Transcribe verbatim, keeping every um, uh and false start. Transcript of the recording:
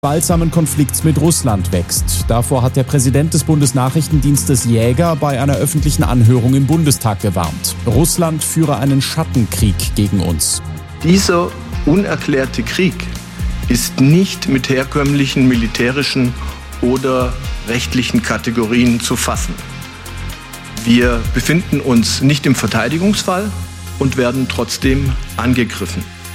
gewaltsamen Konflikts mit Russland wächst. Davor hat der Präsident des Bundesnachrichtendienstes Jäger bei einer öffentlichen Anhörung im Bundestag gewarnt. Russland führe einen Schattenkrieg gegen uns. Dieser unerklärte Krieg ist nicht mit herkömmlichen militärischen oder rechtlichen Kategorien zu fassen. Wir befinden uns nicht im Verteidigungsfall und werden trotzdem angegriffen.